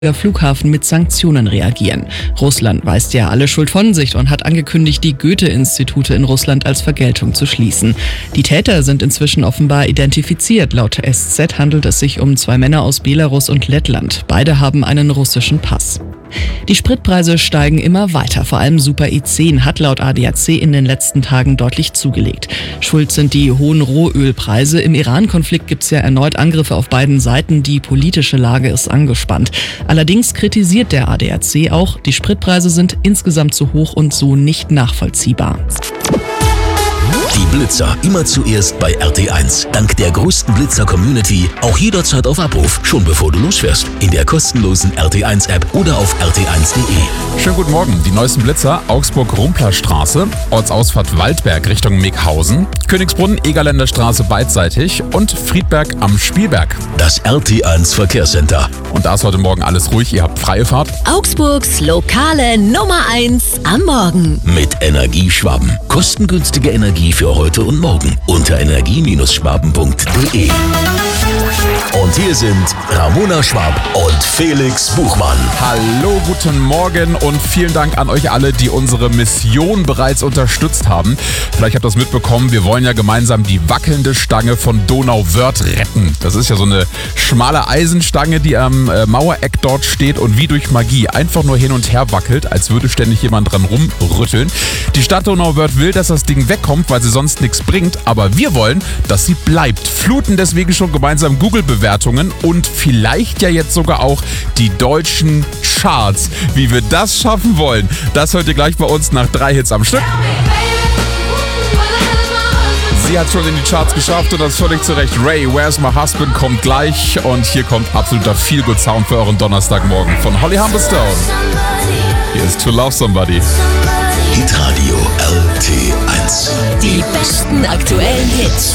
Flughafen mit Sanktionen reagieren. Russland weist ja alle Schuld von sich und hat angekündigt, die Goethe-Institute in Russland als Vergeltung zu schließen. Die Täter sind inzwischen offenbar identifiziert. Laut SZ handelt es sich um 2 Männer aus Belarus und Lettland. Beide haben einen russischen Pass. Die Spritpreise steigen immer weiter. Vor allem Super E10 hat laut ADAC in den letzten Tagen deutlich zugelegt. Schuld sind die hohen Rohölpreise. Im Iran-Konflikt gibt es ja erneut Angriffe auf beiden Seiten. Die politische Lage ist angespannt. Allerdings kritisiert der ADAC auch, die Spritpreise sind insgesamt zu hoch und so nicht nachvollziehbar. Die Blitzer immer zuerst bei RT1. Dank der größten Blitzer-Community auch jederzeit auf Abruf, schon bevor du losfährst. In der kostenlosen RT1-App oder auf rt1.de. Schönen guten Morgen. Die neuesten Blitzer: Augsburg-Rumpler-Straße, Ortsausfahrt Waldberg Richtung Meghausen, Königsbrunn, Egerländer Straße beidseitig und Friedberg am Spielberg. Das RT1 Verkehrscenter. Und da ist heute Morgen alles ruhig, ihr habt freie Fahrt. Augsburgs lokale Nummer 1 am Morgen. Mit Energieschwaben. Kostengünstige Energie für heute und morgen unter energie-schwaben.de. Und hier sind Ramona Schwab und Felix Buchmann. Hallo, guten Morgen und vielen Dank an euch alle, die unsere Mission bereits unterstützt haben. Vielleicht habt ihr das mitbekommen, wir wollen ja gemeinsam die wackelnde Stange von Donauwörth retten. Das ist ja so eine schmale Eisenstange, die am Mauereck dort steht und wie durch Magie einfach nur hin und her wackelt, als würde ständig jemand dran rumrütteln. Die Stadt Donauwörth will, dass das Ding wegkommt, weil sie sonst nichts bringt, aber wir wollen, dass sie bleibt. Fluten deswegen schon gemeinsam Google-Bewertungen und vielleicht ja jetzt sogar auch die deutschen Charts. Wie wir das schaffen wollen, das hört ihr gleich bei uns nach 3 Hits am Stück. Sie hat schon in die Charts geschafft und das völlig zu Recht. Ray, Where's My Husband kommt gleich und hier kommt absoluter Feel-Good-Sound für euren Donnerstagmorgen von Holly Humberstone. Hier ist To Love Somebody. Hitradio RT1. Die besten aktuellen Hits.